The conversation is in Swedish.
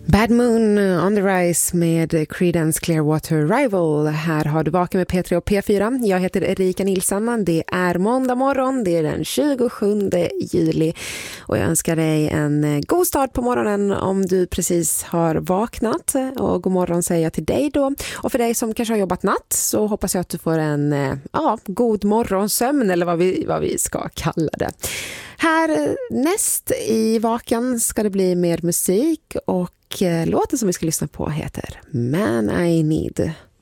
Bad Moon on the Rise med Creedence Clearwater Revival. Här har du Vaken med P3 och P4. Jag heter Erika Nilsson. Det är måndag morgon. Det är den 27 juli. Och jag önskar dig en god start på morgonen om du precis har vaknat. Och god morgon säger jag till dig då. Och för dig som kanske har jobbat natt så hoppas jag att du får en god morgonsömn eller vad vi ska kalla det. Här näst i Vaken ska det bli mer musik och låten som vi ska lyssna på heter Man I Need.